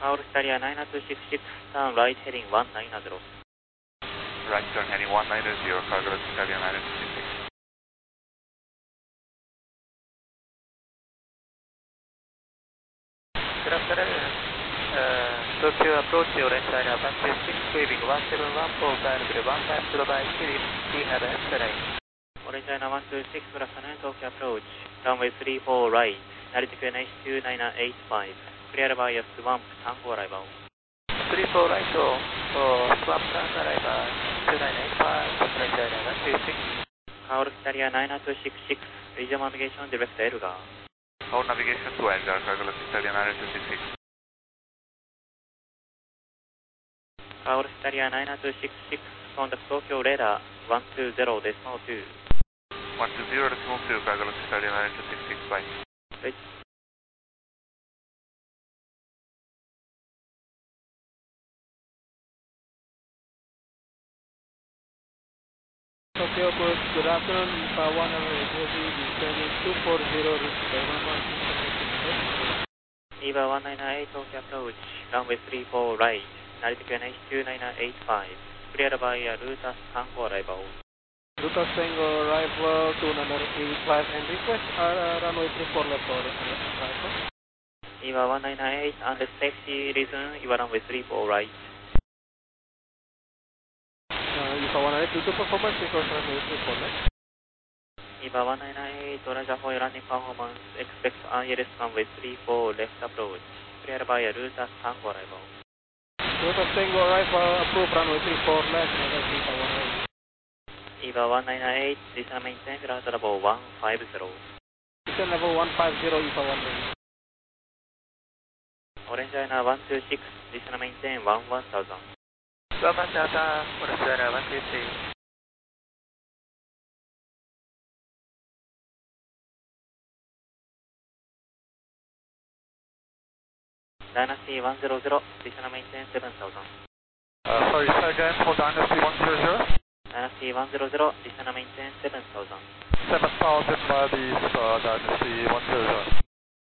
Tower Italia 9266, turn right heading 190. Right turn heading 190, cargo Italia 9266. Good afternoon. Tokyo approach, orange China 126, waving 1714, dial 150 by Philip, we have X-ray. Orange China 126, good afternoon, Tokyo approach, runway 34 right, altitude NH2985, clear by swamp, Tango arrival. 34 right, swap Tango arrival, 2985, orange China 126. Tower Italia 9266, regional navigation direct Elgar. Our navigation to Elgar, cargo Italia 9266. Tower Italia 9266, contact Tokyo radar 120.2. 120.2, cargo Italia 9266, bye. Right. Tokyo approach, good afternoon, IFA 108 heavy, descending 240, reach Dynamo, EVA 1998, Tokyo approach, runway 34 right, altitude NH2985, clear by Lutas Tango arrival. Lutas Tango arrival 285 and request runway 34 left for arrival. EVA 1998, under safety reason, EVA runway 34 right. IFA 108 due to performance, request runway 34 left. EVA 1998, Roger for your landing performance, expect ILS runway 34 left approach, clear by Lutas Tango arrival. Lutas Tango arrival, approved runway 34 left, that's IFA 108. EVA 1998, descend maintain ground level 150. Descend level 150, IFA 108. Orange China 126, descend maintain 11,000. 11,000, Orange China 126. Dynasty 100, descend maintain 7,000. Sorry, say again for Dynasty 100. Dynasty 100, descend maintain 7,000. 7,000 by the Dynasty 100.